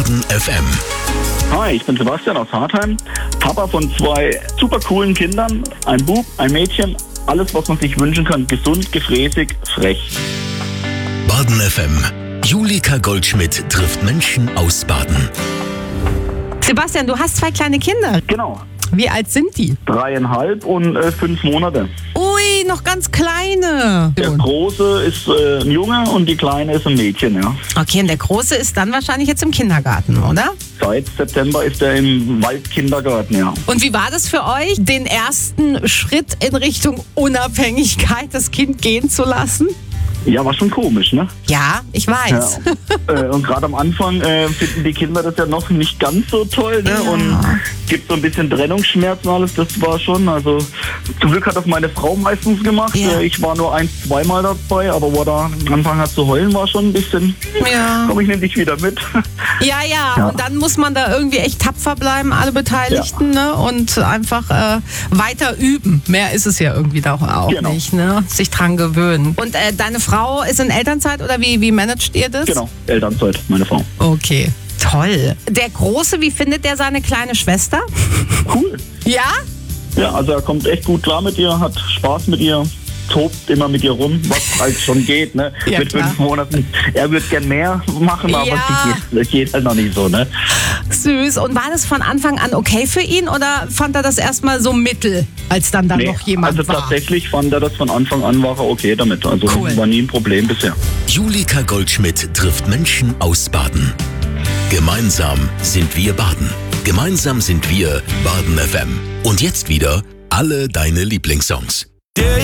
Baden FM. Hi, ich bin Sebastian aus Hartheim, Papa von 2 super coolen Kindern, ein Bub, ein Mädchen, alles was man sich wünschen kann, gesund, gefräßig, frech. Baden FM. Julika Goldschmidt trifft Menschen aus Baden. Sebastian, du hast 2 kleine Kinder. Genau, Wie alt sind die? 3,5 und 5 Monate. Ui, noch ganz kleine. Der Große ist ein Junge und die Kleine ist ein Mädchen, ja. Okay, und der Große ist dann wahrscheinlich jetzt im Kindergarten, oder? Seit September ist er im Waldkindergarten, ja. Und wie war das für euch, den ersten Schritt in Richtung Unabhängigkeit, das Kind gehen zu lassen? Ja, war schon komisch, ne? Ja, ich weiß. Ja. Und gerade am Anfang finden die Kinder das ja noch nicht ganz so toll, ne? Ja. Und gibt so ein bisschen Trennungsschmerzen alles, das war schon, also zum Glück hat das meine Frau meistens gemacht. Ja. Ich war nur 1-2 Mal dabei, aber wo er da angefangen hat zu heulen, war schon ein bisschen, Ja. komm, ich nehme dich wieder mit. Ja, und dann muss man da irgendwie echt tapfer bleiben, alle Beteiligten, ne? Und einfach weiter üben. Mehr ist es ja irgendwie da auch Genau. nicht, ne? Sich dran gewöhnen. Und deine Frau ist in Elternzeit oder wie managt ihr das? Genau, Elternzeit, meine Frau. Okay, toll. Der Große, wie findet der seine kleine Schwester? Cool. Ja? Ja, also er kommt echt gut klar mit ihr, hat Spaß mit ihr, tobt immer mit ihr rum, was halt schon geht, ne? Ja, mit klar. 5 Monaten. Er wird gern mehr machen, aber Ja. das geht halt noch nicht so, ne? Süß. Und war das von Anfang an okay für ihn oder fand er das erstmal so mittel, als dann da noch jemand also war? tatsächlich fand er das von Anfang an, war er okay damit. Also Cool. war nie ein Problem bisher. Julika Goldschmidt trifft Menschen aus Baden. Gemeinsam sind wir Baden. Gemeinsam sind wir Baden FM. Und jetzt wieder alle deine Lieblingssongs.